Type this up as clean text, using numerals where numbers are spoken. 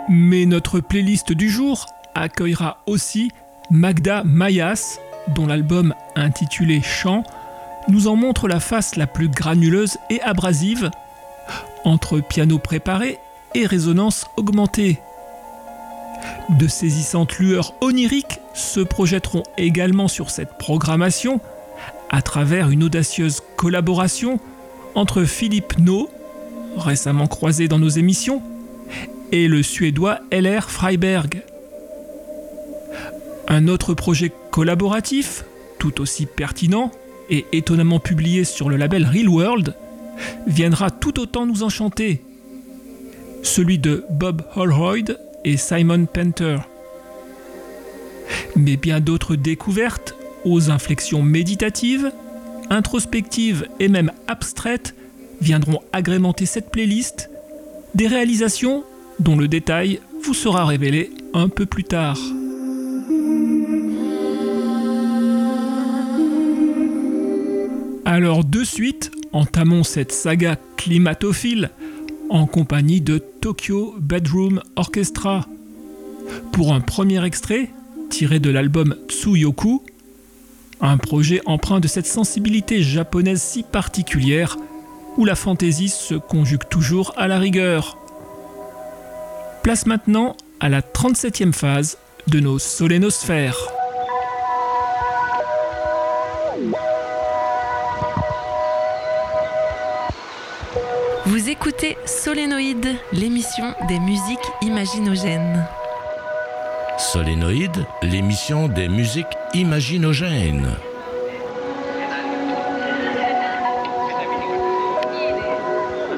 Mais notre playlist du jour accueillera aussi Magda Mayas, dont l'album intitulé Chant nous en montre la face la plus granuleuse et abrasive, entre piano préparé et résonance augmentée. De saisissantes lueurs oniriques se projetteront également sur cette programmation à travers une audacieuse collaboration entre Philippe No, récemment croisé dans nos émissions, et le Suédois L.R. Freiberg. Un autre projet collaboratif, tout aussi pertinent et étonnamment publié sur le label Real World, viendra tout autant nous enchanter. Celui de Bob Holroyd et Simon Penter. Mais bien d'autres découvertes, aux inflexions méditatives, introspectives et même abstraites, viendront agrémenter cette playlist, des réalisations dont le détail vous sera révélé un peu plus tard. Alors de suite, entamons cette saga climatophile en compagnie de Tokyo Bedroom Orchestra. Pour un premier extrait, tiré de l'album Tsuyoku, un projet empreint de cette sensibilité japonaise si particulière, où la fantaisie se conjugue toujours à la rigueur. Place maintenant à la 37e phase de nos solénosphères. Vous écoutez Solénoïde, l'émission des musiques imaginogènes. Solénoïde, l'émission des musiques imaginogènes.